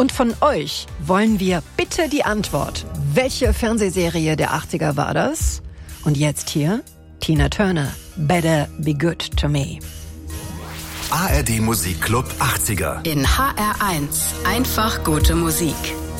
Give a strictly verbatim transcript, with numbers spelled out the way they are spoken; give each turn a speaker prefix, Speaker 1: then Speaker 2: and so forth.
Speaker 1: Und von euch wollen wir bitte die Antwort. Welche Fernsehserie der achtziger war das? Und jetzt hier Tina Turner, Better Be Good to Me.
Speaker 2: A R D Musikclub achtziger.
Speaker 3: In H R eins. Einfach gute Musik.